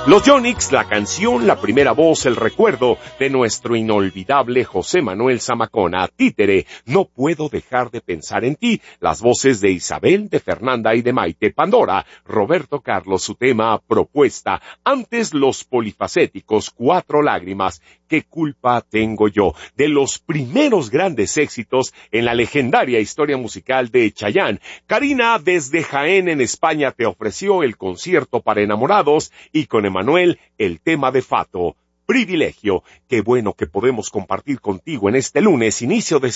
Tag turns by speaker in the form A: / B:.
A: Los Yonix, la canción, la primera voz, el recuerdo de nuestro inolvidable José Manuel Zamacona. Títere, no puedo dejar de pensar en ti. Las voces de Isabel, de Fernanda y de Maite. Pandora, Roberto Carlos, su tema Propuesta. Antes los polifacéticos, Cuatro lágrimas. ¿Qué culpa tengo yo? De los primeros grandes éxitos en la legendaria historia musical de Chayanne. Karina, desde Jaén en España, te ofreció el concierto para enamorados y con Emanuel el tema de Fato. Privilegio. Qué bueno que podemos compartir contigo en este lunes, inicio de